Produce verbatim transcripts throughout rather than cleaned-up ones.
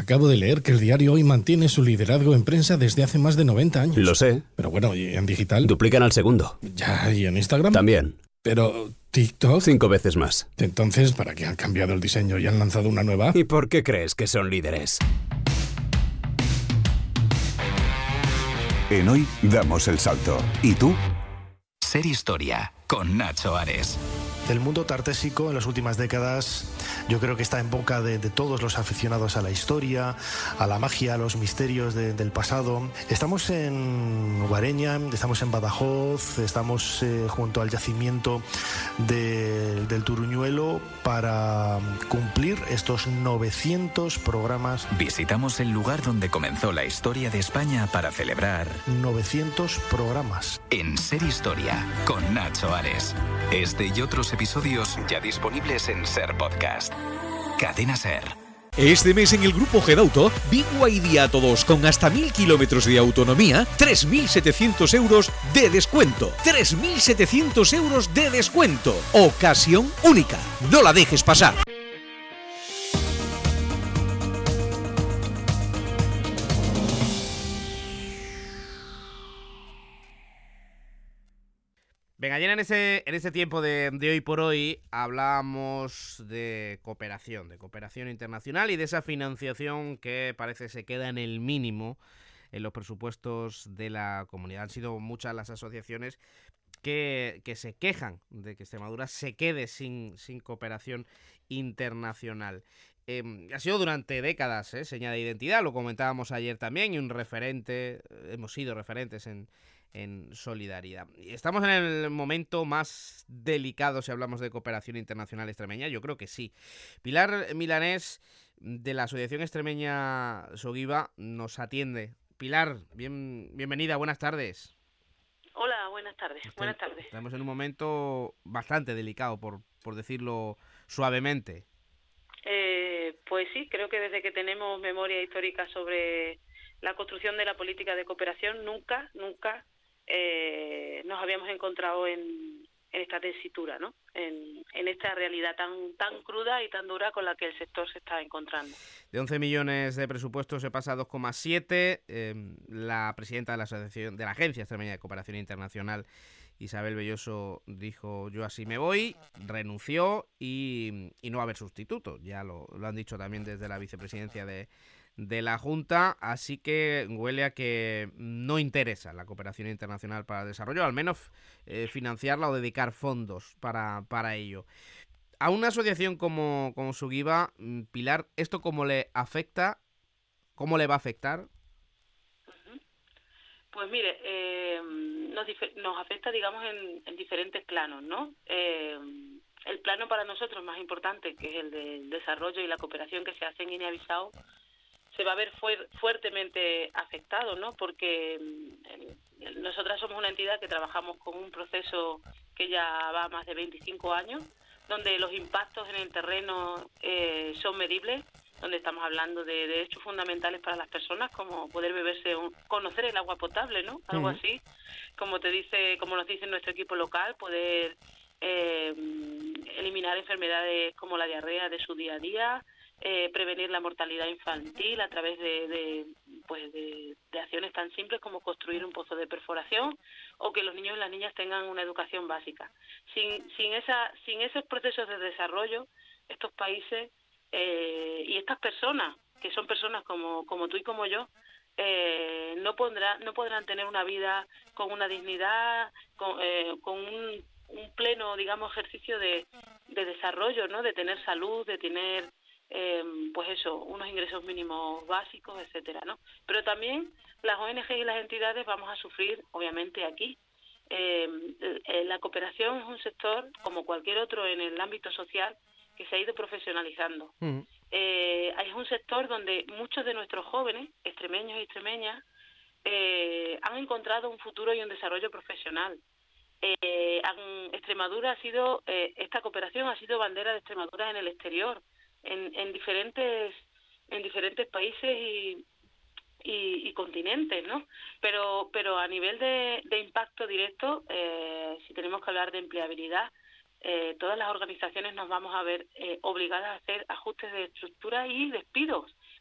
acabo de leer que el diario Hoy mantiene su liderazgo en prensa desde hace más de noventa años. Lo sé. Pero bueno, ¿y en digital? Duplican al segundo. Ya, ¿y en Instagram? También. Pero TikTok... Cinco veces más. Entonces, ¿para qué han cambiado el diseño y han lanzado una nueva? ¿Y por qué crees que son líderes? En Hoy damos el salto. ¿Y tú? Ser Historia, con Nacho Ares. El mundo tartésico en las últimas décadas yo creo que está en boca de, de todos los aficionados a la historia, a la magia, a los misterios de, del pasado. Estamos en Guareña, estamos en Badajoz, estamos eh, junto al yacimiento de, del Turuñuelo para cumplir estos novecientos programas. Visitamos el lugar donde comenzó la historia de España para celebrar novecientos programas. En Ser Historia, con Nacho Ares. Este y otros episodios ya disponibles en Ser Podcast. Cadena Ser. Este mes en el Grupo Gedauto, Big Y D a todos con hasta mil kilómetros de autonomía, tres mil setecientos euros de descuento. tres mil setecientos euros de descuento. Ocasión única. No la dejes pasar. Venga, ayer en ese, en ese tiempo de, de Hoy por Hoy hablábamos de cooperación, de cooperación internacional y de esa financiación que parece se queda en el mínimo en los presupuestos de la comunidad. Han sido muchas las asociaciones que, que se quejan de que Extremadura se quede sin, sin cooperación internacional. Eh, ha sido durante décadas ¿eh? señal de identidad, lo comentábamos ayer también, y un referente, hemos sido referentes en... en solidaridad. ¿Estamos en el momento más delicado si hablamos de cooperación internacional extremeña? Yo creo que sí. Pilar Milanés, de la Asociación Extremeña Soguiba, nos atiende. Pilar, bien, bienvenida, buenas tardes. Hola, buenas tardes. Buenas tardes. Estamos en un momento bastante delicado, por, por decirlo suavemente. Eh, pues sí, creo que desde que tenemos memoria histórica sobre la construcción de la política de cooperación, nunca, nunca eh, nos habíamos encontrado en, en esta tesitura, ¿no? En, en esta realidad tan tan cruda y tan dura con la que el sector se está encontrando. De once millones de presupuesto se pasa a dos coma siete. Eh, la presidenta de la asociación de la Agencia Extremeña de Cooperación Internacional, Isabel Belloso, dijo: yo así me voy, renunció y, y no va a haber sustituto. Ya lo, lo han dicho también desde la vicepresidencia de de la Junta, así que huele a que no interesa la cooperación internacional para el desarrollo, al menos eh, financiarla o dedicar fondos para, para ello. A una asociación como, como Soguiba, Pilar, ¿esto cómo le afecta? ¿Cómo le va a afectar? Pues mire, eh, nos, nos afecta, digamos, en, en diferentes planos, ¿no? Eh, el plano para nosotros más importante, que es el del desarrollo y la cooperación que se hace en Guinea-Bissau, se va a ver fuer- fuertemente afectado, ¿no? Porque eh, nosotras somos una entidad que trabajamos con un proceso que ya va más de veinticinco años, donde los impactos en el terreno eh, son medibles, donde estamos hablando de derechos fundamentales para las personas, como poder beberse, un, conocer el agua potable, ¿no? Algo uh-huh. así, como te dice, como nos dice nuestro equipo local, poder eh, eliminar enfermedades como la diarrea de su día a día. Eh, prevenir la mortalidad infantil a través de, de pues de, de acciones tan simples como construir un pozo de perforación, o que los niños y las niñas tengan una educación básica. Sin sin esa sin esos procesos de desarrollo, estos países eh, y estas personas, que son personas como como tú y como yo, eh, no podrán no podrán tener una vida con una dignidad, con, eh, con un, un pleno, digamos, ejercicio de, de desarrollo, ¿no? De tener salud, de tener Eh, pues eso, unos ingresos mínimos básicos, etcétera, ¿no? Pero también las O N G y las entidades vamos a sufrir, obviamente, aquí. Eh, eh, la cooperación es un sector, como cualquier otro en el ámbito social, que se ha ido profesionalizando. Uh-huh. Eh, es un sector donde muchos de nuestros jóvenes, extremeños y extremeñas, eh, han encontrado un futuro y un desarrollo profesional. Eh, han, Extremadura ha sido, eh, esta cooperación ha sido bandera de Extremadura en el exterior, en, en diferentes en diferentes países y, y, y continentes, ¿no? Pero pero a nivel de, de impacto directo, eh, si tenemos que hablar de empleabilidad, eh, todas las organizaciones nos vamos a ver eh, obligadas a hacer ajustes de estructura y despidos,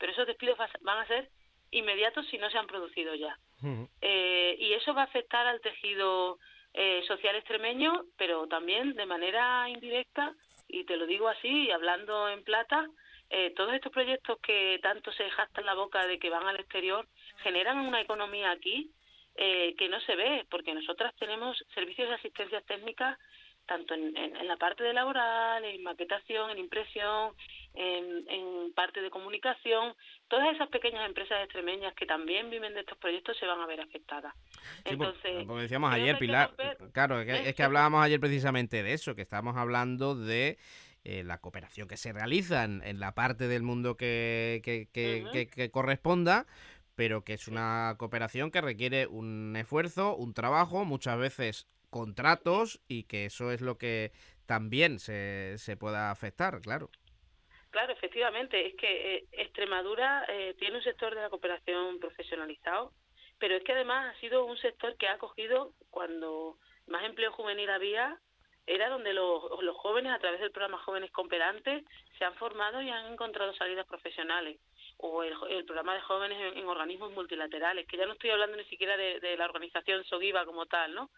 pero esos despidos van a ser inmediatos si no se han producido ya. Uh-huh. Eh, y eso va a afectar al tejido eh, social extremeño, pero también de manera indirecta, y te lo digo así, hablando en plata, eh, todos estos proyectos que tanto se jactan la boca de que van al exterior, generan una economía aquí eh, que no se ve, porque nosotras tenemos servicios de asistencia técnica tanto en, en, en la parte de laboral, en maquetación, en impresión, en, en parte de comunicación. Todas esas pequeñas empresas extremeñas que también viven de estos proyectos se van a ver afectadas. Sí, Entonces, porque decíamos ayer, Pilar, claro, es que, es que hablábamos ayer precisamente de eso, que estábamos hablando de eh, la cooperación que se realiza en, en la parte del mundo que, que, que, uh-huh. que, que corresponda, pero que es una cooperación que requiere un esfuerzo, un trabajo, muchas veces contratos, y que eso es lo que también se, se pueda afectar, claro. Claro, efectivamente, es que eh, Extremadura eh, tiene un sector de la cooperación profesionalizado, pero es que además ha sido un sector que ha acogido, cuando más empleo juvenil había, era donde los, los jóvenes, a través del programa Jóvenes Cooperantes, se han formado y han encontrado salidas profesionales, o el, el programa de jóvenes en, en organismos multilaterales, que ya no estoy hablando ni siquiera de, de la organización SOGIVA como tal, ¿no?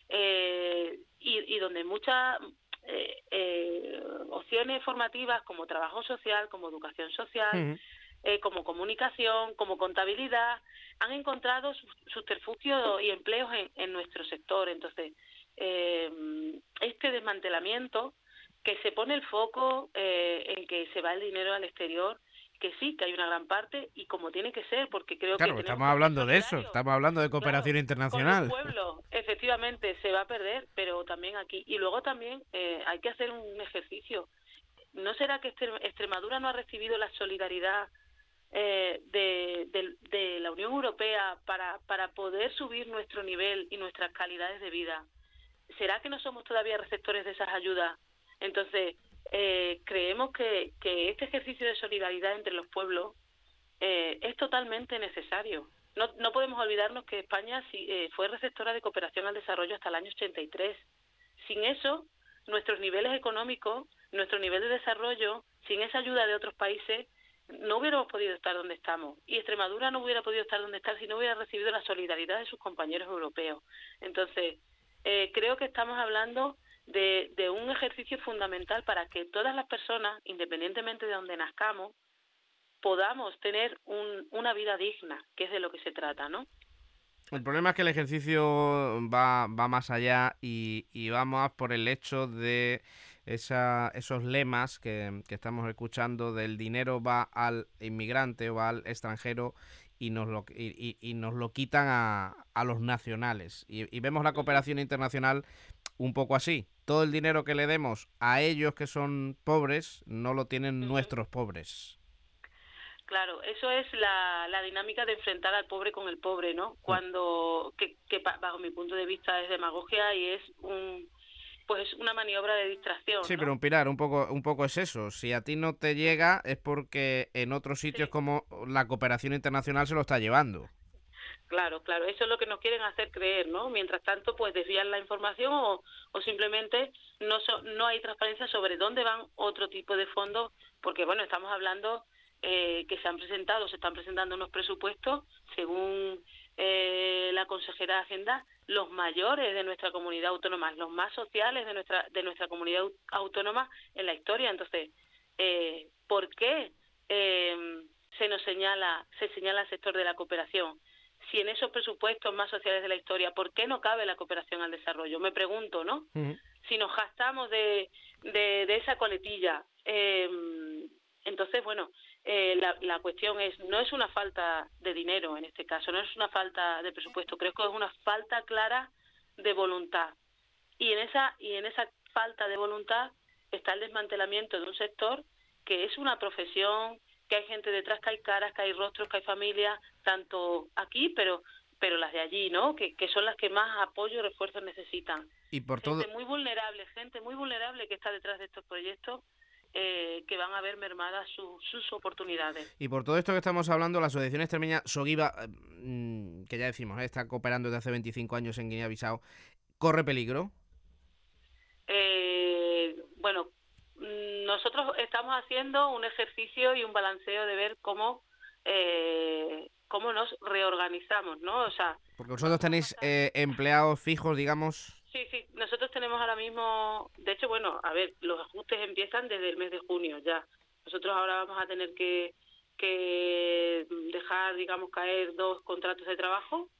Eh, y, y donde muchas eh, eh, opciones formativas como trabajo social, como educación social, uh-huh. eh, como comunicación, como contabilidad, han encontrado subterfugios y empleos en, en nuestro sector. Entonces, eh, este desmantelamiento, que se pone el foco eh, en que se va el dinero al exterior, que sí, que hay una gran parte, y como tiene que ser, porque creo claro, que... Claro, estamos hablando de eso, estamos hablando de cooperación claro, internacional. Con los pueblos, efectivamente, se va a perder, pero también aquí. Y luego también eh, hay que hacer un ejercicio. ¿No será que Extremadura no ha recibido la solidaridad eh, de, de, de la Unión Europea para, para poder subir nuestro nivel y nuestras calidades de vida? ¿Será que no somos todavía receptores de esas ayudas? Entonces... Eh, creemos que, que este ejercicio de solidaridad entre los pueblos eh, es totalmente necesario. No, no podemos olvidarnos que España sí, eh, fue receptora de cooperación al desarrollo hasta el año ochenta y tres. Sin eso, nuestros niveles económicos, nuestro nivel de desarrollo, sin esa ayuda de otros países, no hubiéramos podido estar donde estamos. Y Extremadura no hubiera podido estar donde está si no hubiera recibido la solidaridad de sus compañeros europeos. Entonces, eh, creo que estamos hablando De, de un ejercicio fundamental para que todas las personas, independientemente de donde nazcamos, podamos tener un, una vida digna, que es de lo que se trata, ¿no? El problema es que el ejercicio va, va más allá y, y va más por el hecho de esa, esos lemas que, que estamos escuchando del dinero va al inmigrante o va al extranjero y nos lo, y, y, y nos lo quitan a, a los nacionales. Y, y vemos la cooperación internacional un poco así. Todo el dinero que le demos a ellos que son pobres, no lo tienen uh-huh. nuestros pobres. Claro, eso es la, la dinámica de enfrentar al pobre con el pobre, ¿no? Cuando, que, que bajo mi punto de vista es demagogia y es un pues una maniobra de distracción. Sí, ¿no? pero un Pilar, un poco, un poco es eso. Si a ti no te llega es porque en otros sitios sí. como la cooperación internacional se lo está llevando. Claro, claro, eso es lo que nos quieren hacer creer, ¿no? Mientras tanto, pues desvían la información o, o simplemente no so, no hay transparencia sobre dónde van otro tipo de fondos, porque bueno, estamos hablando eh, que se han presentado, se están presentando unos presupuestos, según eh, la consejera de Hacienda, los mayores de nuestra comunidad autónoma, los más sociales de nuestra de nuestra comunidad autónoma en la historia. Entonces, eh, ¿por qué eh, se nos señala, se señala al sector de la cooperación? Si en esos presupuestos más sociales de la historia, ¿por qué no cabe la cooperación al desarrollo? Me pregunto, ¿no? Uh-huh. Si nos gastamos de, de, de esa coletilla. Eh, entonces, bueno, eh, la, la cuestión es, no es una falta de dinero en este caso, no es una falta de presupuesto, creo que es una falta clara de voluntad. Y en esa, y en esa falta de voluntad está el desmantelamiento de un sector que es una profesión, que hay gente detrás, que hay caras, que hay rostros, que hay familias, tanto aquí, pero pero las de allí, ¿no? Que, que son las que más apoyo y refuerzos necesitan. Y por gente todo... muy vulnerable, gente muy vulnerable que está detrás de estos proyectos, eh, que van a ver mermadas su, sus oportunidades. Y por todo esto que estamos hablando, la Asociación Extremeña SOGIVA, mmm, que ya decimos, ¿eh? está cooperando desde hace veinticinco años en Guinea-Bissau, ¿corre peligro? Eh, bueno, nosotros nosotros estamos haciendo un ejercicio y un balanceo de ver cómo eh, cómo nos reorganizamos, ¿no? O sea, porque vosotros tenéis eh, empleados fijos, digamos. Sí, sí, nosotros tenemos ahora mismo, de hecho, bueno, a ver, los ajustes empiezan desde el mes de junio ya. Nosotros ahora vamos a tener que, que dejar, digamos, caer dos contratos de trabajo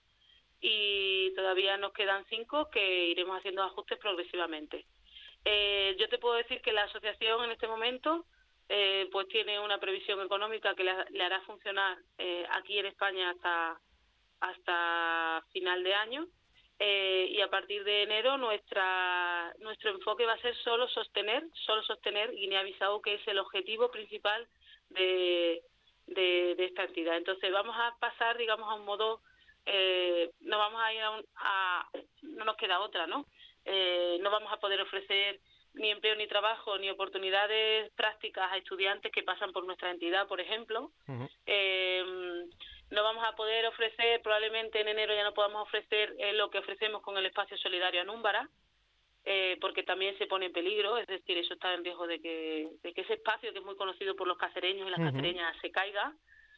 y todavía nos quedan cinco que iremos haciendo ajustes progresivamente. Eh, yo te puedo decir que la asociación en este momento eh, pues tiene una previsión económica que le, le hará funcionar eh, aquí en España hasta, hasta final de año. Eh, y a partir de enero nuestra nuestro enfoque va a ser solo sostener solo sostener Guinea-Bissau, que es el objetivo principal de, de, de esta entidad. Entonces vamos a pasar, digamos, a un modo, eh, no vamos a ir a, un, a no nos queda otra, ¿no? Eh, no vamos a poder ofrecer ni empleo ni trabajo ni oportunidades prácticas a estudiantes que pasan por nuestra entidad, por ejemplo. Uh-huh. eh, No vamos a poder ofrecer, probablemente en enero ya no podamos ofrecer eh, lo que ofrecemos con el espacio solidario Anúmbara, eh, porque también se pone en peligro, es decir, eso está en riesgo de que, de que ese espacio, que es muy conocido por los cacereños y las uh-huh. cacereñas, se caiga.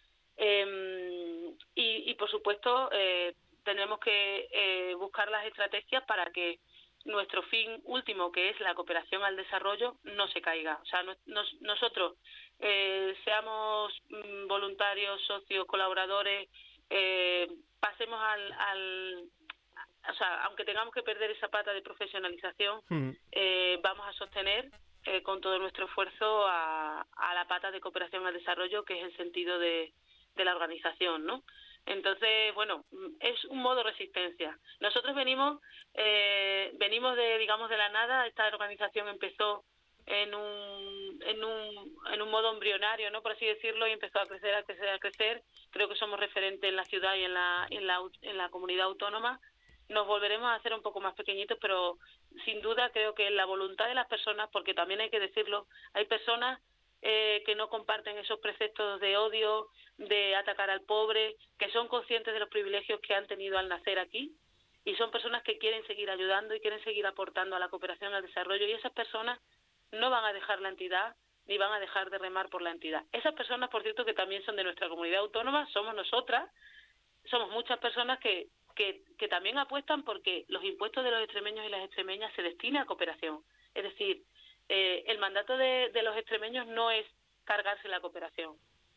Eh, y, y, por supuesto, eh, tendremos que eh, buscar las estrategias para que nuestro fin último, que es la cooperación al desarrollo, no se caiga. O sea, no, nos, nosotros eh, seamos mm, voluntarios, socios, colaboradores, eh, pasemos al, al... O sea, aunque tengamos que perder esa pata de profesionalización, mm. eh, vamos a sostener eh, con todo nuestro esfuerzo a, a la pata de cooperación al desarrollo, que es el sentido de, de la organización, ¿no? Entonces, bueno, es un modo resistencia. Nosotros venimos eh, venimos de, digamos, de la nada. Esta organización empezó en un en un en un modo embrionario, ¿no?, por así decirlo, y empezó a crecer, a crecer, a crecer. Creo que somos referentes en la ciudad y en la en la en la comunidad autónoma. Nos volveremos a hacer un poco más pequeñitos, pero sin duda creo que la voluntad de las personas, porque también hay que decirlo, hay personas Eh, que no comparten esos preceptos de odio, de atacar al pobre, que son conscientes de los privilegios que han tenido al nacer aquí, y son personas que quieren seguir ayudando y quieren seguir aportando a la cooperación al desarrollo, y esas personas no van a dejar la entidad ni van a dejar de remar por la entidad. Esas personas, por cierto, que también son de nuestra comunidad autónoma, somos nosotras, somos muchas personas que, que, que también apuestan porque los impuestos de los extremeños y las extremeñas se destinen a cooperación. Es decir, Eh, el mandato de, de los extremeños no es cargarse la cooperación.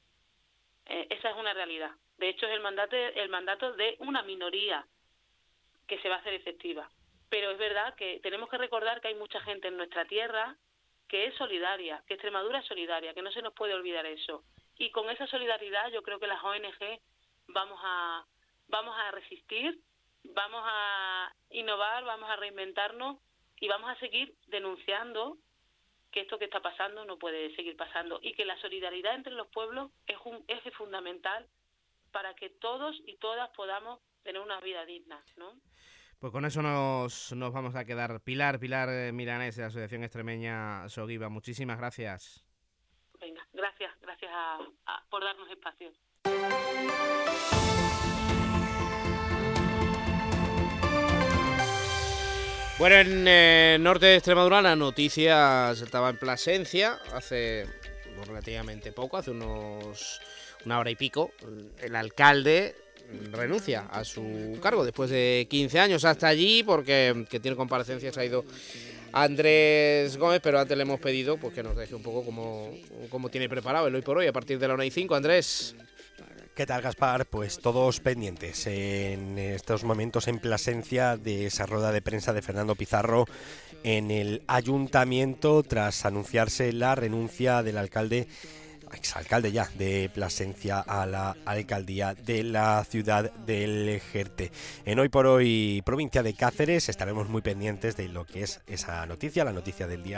Eh, esa es una realidad. De hecho, es el mandato, el mandato de una minoría que se va a hacer efectiva. Pero es verdad que tenemos que recordar que hay mucha gente en nuestra tierra que es solidaria, que Extremadura es solidaria, que no se nos puede olvidar eso. Y con esa solidaridad yo creo que las O N G vamos a, vamos a resistir, vamos a innovar, vamos a reinventarnos y vamos a seguir denunciando que esto que está pasando no puede seguir pasando, y que la solidaridad entre los pueblos es un eje fundamental para que todos y todas podamos tener una vida digna, ¿no? Pues con eso nos, nos vamos a quedar. Pilar, Pilar Milanés, de la Asociación Extremeña Soguiba, muchísimas gracias. Venga, gracias, gracias a, a, por darnos espacio. Bueno, en eh, norte de Extremadura la noticia estaba en Plasencia hace pues, relativamente poco, hace unos una hora y pico. El alcalde renuncia a su cargo después de quince años. Hasta allí, porque que tiene comparecencias, ha ido Andrés Gómez, pero antes le hemos pedido pues, que nos deje un poco cómo, cómo tiene preparado el hoy por hoy a partir de la una y cinco. Andrés. ¿Qué tal, Gaspar? Pues todos pendientes en estos momentos en Plasencia de esa rueda de prensa de Fernando Pizarro en el ayuntamiento tras anunciarse la renuncia del alcalde, exalcalde ya, de Plasencia a la alcaldía de la ciudad del Jerte. En Hoy por Hoy, provincia de Cáceres, estaremos muy pendientes de lo que es esa noticia, la noticia del día.